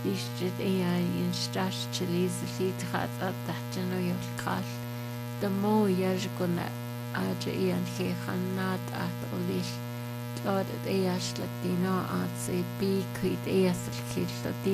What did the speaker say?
District in stash chilis lit hat at tahjano yolkal. The mo yajguna aja ian he hanat at odil. Lord Eash Latino at se big quid eas